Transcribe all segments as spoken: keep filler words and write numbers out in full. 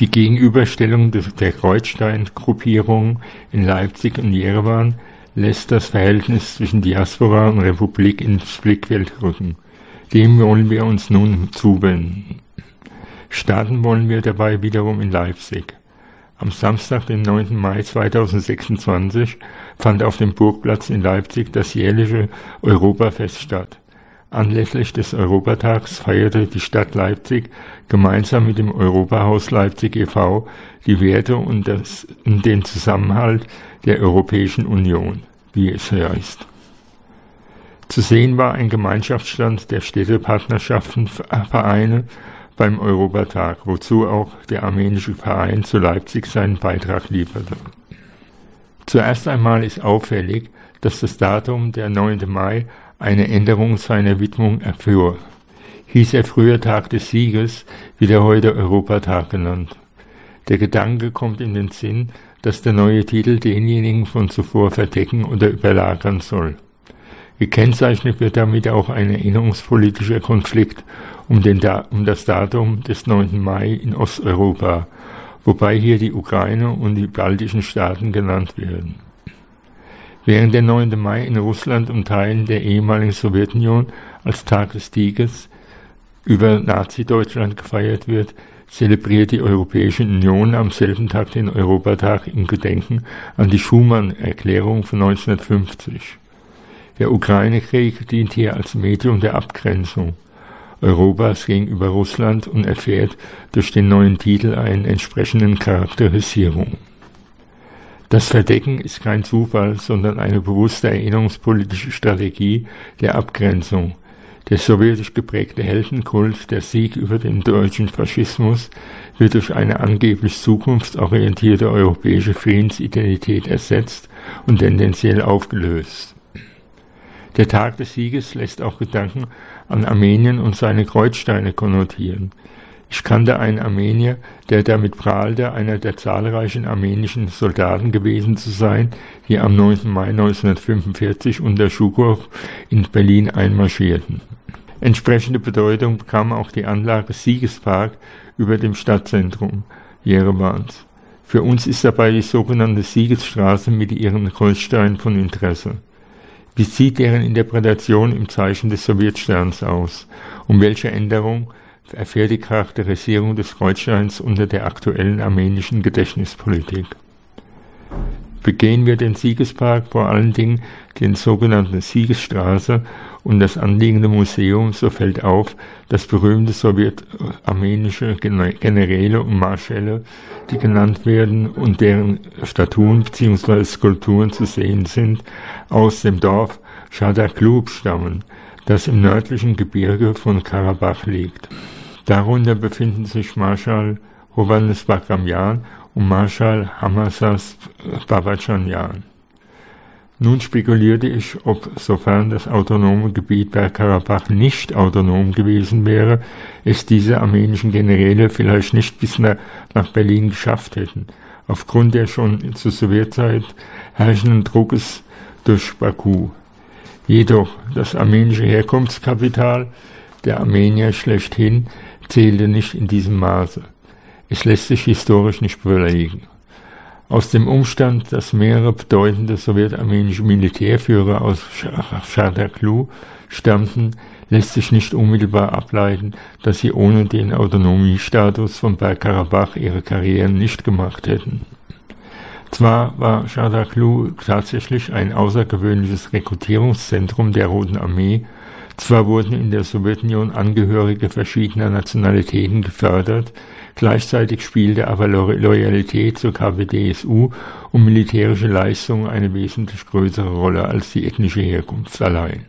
Die Gegenüberstellung der Kreuzstein-Gruppierungen in Leipzig und Jerewan lässt das Verhältnis zwischen Diaspora und Republik ins Blickfeld rücken. Dem wollen wir uns nun zuwenden. Starten wollen wir dabei wiederum in Leipzig. Am Samstag, den neunten Mai zweitausendsechsundzwanzig, fand auf dem Burgplatz in Leipzig das jährliche Europafest statt. Anlässlich des Europatags feierte die Stadt Leipzig gemeinsam mit dem Europahaus Leipzig e V die Werte und, das, und den Zusammenhalt der Europäischen Union, wie es heißt. Zu sehen war ein Gemeinschaftsstand der Städtepartnerschaften Vereine beim Europatag, wozu auch der armenische Verein zu Leipzig seinen Beitrag lieferte. Zuerst einmal ist auffällig, dass das Datum der neunte Mai eine Änderung seiner Widmung erfuhr. Hieß er früher Tag des Sieges, wird er heute Europatag genannt. Der Gedanke kommt in den Sinn, dass der neue Titel denjenigen von zuvor verdecken oder überlagern soll. Gekennzeichnet wird damit auch ein erinnerungspolitischer Konflikt um, den da- um das Datum des neunten Mai in Osteuropa, wobei hier die Ukraine und die baltischen Staaten genannt werden. Während der neunte Mai in Russland und Teilen der ehemaligen Sowjetunion als Tag des Sieges über Nazi-Deutschland gefeiert wird, zelebriert die Europäische Union am selben Tag den Europatag im Gedenken an die Schuman-Erklärung von neunzehnhundertfünfzig. Der Ukraine-Krieg dient hier als Medium der Abgrenzung Europas gegenüber Russland und erfährt durch den neuen Titel einen entsprechenden Charakterisierung. Das Verdecken ist kein Zufall, sondern eine bewusste erinnerungspolitische Strategie der Abgrenzung. Der sowjetisch geprägte Heldenkult, der Sieg über den deutschen Faschismus, wird durch eine angeblich zukunftsorientierte europäische Friedensidentität ersetzt und tendenziell aufgelöst. Der Tag des Sieges lässt auch Gedanken an Armenien und seine Kreuzsteine konnotieren. Ich kannte einen Armenier, der damit prahlte, einer der zahlreichen armenischen Soldaten gewesen zu sein, die am neunten Mai neunzehnhundertfünfundvierzig unter Schukow in Berlin einmarschierten. Entsprechende Bedeutung bekam auch die Anlage Siegespark über dem Stadtzentrum Jerewans. Für uns ist dabei die sogenannte Siegesstraße mit ihren Kreuzsteinen von Interesse. Wie sieht deren Interpretation im Zeichen des Sowjetsterns aus? Um welche Änderung erfährt die Charakterisierung des Kreuzsteins unter der aktuellen armenischen Gedächtnispolitik? Begehen wir den Siegespark, vor allen Dingen den sogenannten Siegesstraße und das anliegende Museum, so fällt auf, dass berühmte sowjetarmenische Generäle und Marschälle, die genannt werden und deren Statuen bzw. Skulpturen zu sehen sind, aus dem Dorf Shadaklu stammen, das im nördlichen Gebirge von Karabach liegt. Darunter befinden sich Marschall Hovannes Bagramian und Marschall Hamassas Babacanjan. Nun spekulierte ich, ob, sofern das autonome Gebiet Bergkarabach nicht autonom gewesen wäre, es diese armenischen Generäle vielleicht nicht bis nach Berlin geschafft hätten, aufgrund der schon zur Sowjetzeit herrschenden Druckes durch Baku. Jedoch das armenische Herkunftskapital der Armenier schlechthin zählte nicht in diesem Maße. Es lässt sich historisch nicht belegen. Aus dem Umstand, dass mehrere bedeutende sowjetarmenische Militärführer aus Shadaklu stammten, lässt sich nicht unmittelbar ableiten, dass sie ohne den Autonomiestatus von Bergkarabach ihre Karrieren nicht gemacht hätten. Zwar war Shadaklu tatsächlich ein außergewöhnliches Rekrutierungszentrum der Roten Armee, zwar wurden in der Sowjetunion Angehörige verschiedener Nationalitäten gefördert, gleichzeitig spielte aber Loyalität zur K P D S U und militärische Leistungen eine wesentlich größere Rolle als die ethnische Herkunft allein.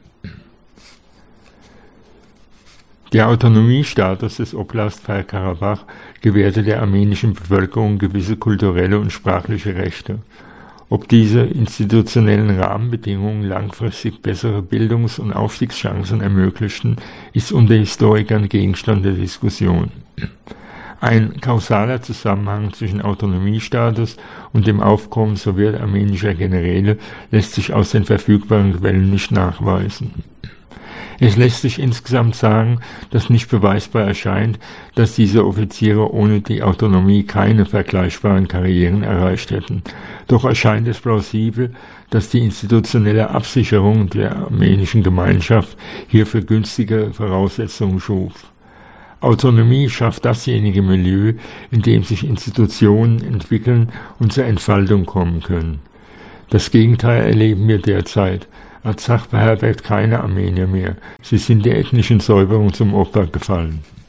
Der Autonomiestatus des Oblast Bergkarabach gewährte der armenischen Bevölkerung gewisse kulturelle und sprachliche Rechte. Ob diese institutionellen Rahmenbedingungen langfristig bessere Bildungs- und Aufstiegschancen ermöglichten, ist unter Historikern Gegenstand der Diskussion. Ein kausaler Zusammenhang zwischen Autonomiestatus und dem Aufkommen sowjetarmenischer Generäle lässt sich aus den verfügbaren Quellen nicht nachweisen. Es lässt sich insgesamt sagen, dass nicht beweisbar erscheint, dass diese Offiziere ohne die Autonomie keine vergleichbaren Karrieren erreicht hätten. Doch erscheint es plausibel, dass die institutionelle Absicherung der armenischen Gemeinschaft hierfür günstige Voraussetzungen schuf. Autonomie schafft dasjenige Milieu, in dem sich Institutionen entwickeln und zur Entfaltung kommen können. Das Gegenteil erleben wir derzeit. Arzach beherbergt keine Armenier mehr. Sie sind der ethnischen Säuberung zum Opfer gefallen.